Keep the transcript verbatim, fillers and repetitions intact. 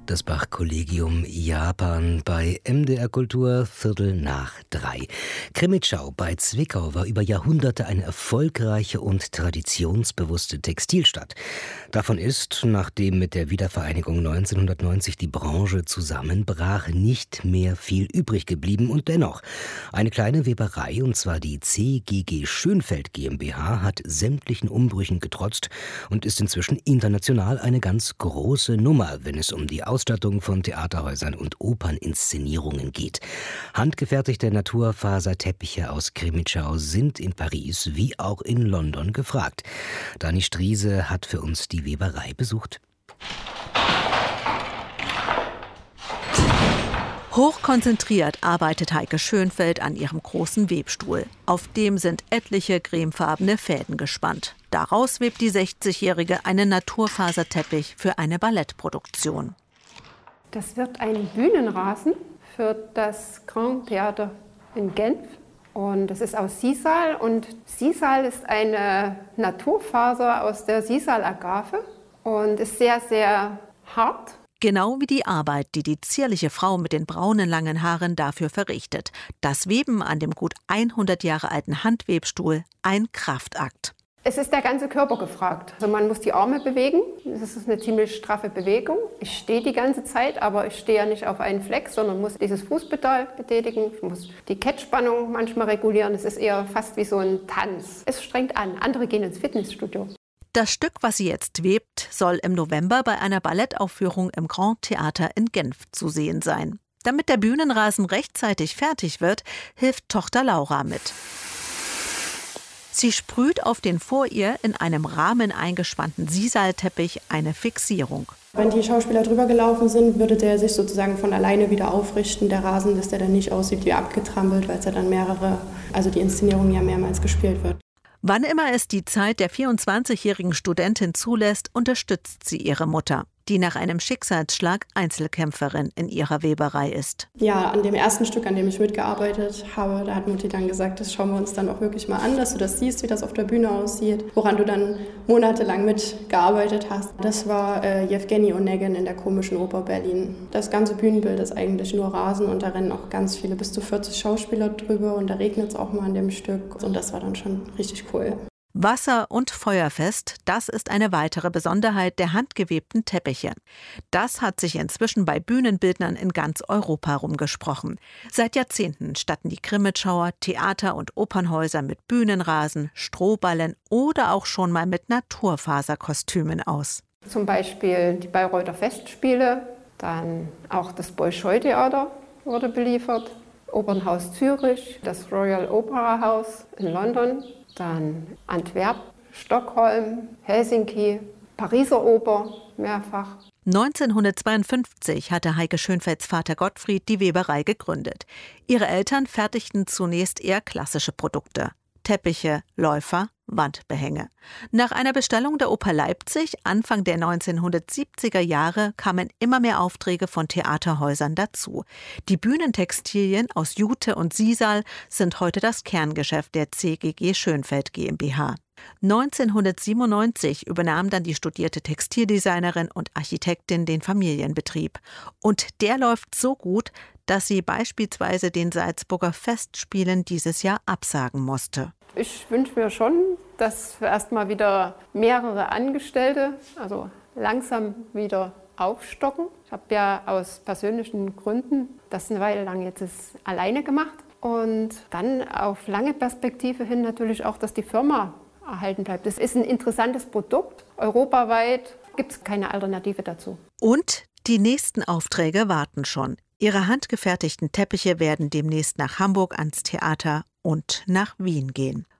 Das Bach-Kollegium Japan bei M D R Kultur, Viertel nach drei. Krimitschau bei Zwickau war über Jahrhunderte eine erfolgreiche und traditionsbewusste Textilstadt. Davon ist, nachdem mit der Wiedervereinigung neunzehnhundertneunzig die Branche zusammenbrach, nicht mehr viel übrig geblieben. Und dennoch, eine kleine Weberei, und zwar die C G G Schönfeld GmbH, hat sämtlichen Umbrüchen getrotzt und ist inzwischen international eine ganz große Nummer, wenn es um die Ausstattung von Theaterhäusern und Operninszenierungen geht. Handgefertigte Naturfaserteppiche aus Krimitschau sind in Paris wie auch in London gefragt. Dani Striese hat für uns die Weberei besucht. Hochkonzentriert arbeitet Heike Schönfeld an ihrem großen Webstuhl. Auf dem sind etliche cremefarbene Fäden gespannt. Daraus webt die sechzigjährige einen Naturfaserteppich für eine Ballettproduktion. Das wird ein Bühnenrasen für das Grand Theater in Genf. Und das ist aus Sisal. Und Sisal ist eine Naturfaser aus der Sisal-Agave und ist sehr, sehr hart. Genau wie die Arbeit, die die zierliche Frau mit den braunen langen Haaren dafür verrichtet. Das Weben an dem gut hundert Jahre alten Handwebstuhl, ein Kraftakt. Es ist der ganze Körper gefragt. Also man muss die Arme bewegen. Das ist eine ziemlich straffe Bewegung. Ich stehe die ganze Zeit, aber ich stehe ja nicht auf einen Fleck, sondern muss dieses Fußpedal betätigen. Ich muss die Kettspannung manchmal regulieren. Es ist eher fast wie so ein Tanz. Es strengt an. Andere gehen ins Fitnessstudio. Das Stück, was sie jetzt webt, soll im November bei einer Ballettaufführung im Grand Theater in Genf zu sehen sein. Damit der Bühnenrasen rechtzeitig fertig wird, hilft Tochter Laura mit. Sie sprüht auf den vor ihr in einem Rahmen eingespannten Sisalteppich eine Fixierung. Wenn die Schauspieler drüber gelaufen sind, würde der sich sozusagen von alleine wieder aufrichten, der Rasen, dass der dann nicht aussieht wie abgetrampelt, weil es ja dann mehrere, also die Inszenierung ja mehrmals gespielt wird. Wann immer es die Zeit der vierundzwanzigjährigen Studentin zulässt, unterstützt sie ihre Mutter, die nach einem Schicksalsschlag Einzelkämpferin in ihrer Weberei ist. Ja, an dem ersten Stück, an dem ich mitgearbeitet habe, da hat Mutti dann gesagt, das schauen wir uns dann auch wirklich mal an, dass du das siehst, wie das auf der Bühne aussieht, woran du dann monatelang mitgearbeitet hast. Das war äh, Jewgeni Onegin in der Komischen Oper Berlin. Das ganze Bühnenbild ist eigentlich nur Rasen und da rennen auch ganz viele, bis zu vierzig Schauspieler drüber und da regnet es auch mal an dem Stück und das war dann schon richtig cool. Wasser- und feuerfest, das ist eine weitere Besonderheit der handgewebten Teppiche. Das hat sich inzwischen bei Bühnenbildnern in ganz Europa rumgesprochen. Seit Jahrzehnten statten die Krimitschauer Theater- und Opernhäuser mit Bühnenrasen, Strohballen oder auch schon mal mit Naturfaserkostümen aus. Zum Beispiel die Bayreuther Festspiele, dann auch das Bolschoi-Theater wurde beliefert, Opernhaus Zürich, das Royal Opera House in London, dann Antwerpen, Stockholm, Helsinki, Pariser Oper mehrfach. neunzehnhundertzweiundfünfzig hatte Heike Schönfelds Vater Gottfried die Weberei gegründet. Ihre Eltern fertigten zunächst eher klassische Produkte: Teppiche, Läufer, Wandbehänge. Nach einer Bestellung der Oper Leipzig Anfang der neunzehnhundertsiebziger Jahre kamen immer mehr Aufträge von Theaterhäusern dazu. Die Bühnentextilien aus Jute und Sisal sind heute das Kerngeschäft der C G G Schönfeld GmbH. neunzehnhundertsiebenundneunzig übernahm dann die studierte Textildesignerin und Architektin den Familienbetrieb. Und der läuft so gut, dass sie beispielsweise den Salzburger Festspielen dieses Jahr absagen musste. Ich wünsche mir schon, dass wir erstmal wieder mehrere Angestellte, also langsam wieder aufstocken. Ich habe ja aus persönlichen Gründen das eine Weile lang jetzt alleine gemacht. Und dann auf lange Perspektive hin natürlich auch, dass die Firma erhalten bleibt. Das ist ein interessantes Produkt. Europaweit gibt es keine Alternative dazu. Und die nächsten Aufträge warten schon. Ihre handgefertigten Teppiche werden demnächst nach Hamburg ans Theater und nach Wien gehen.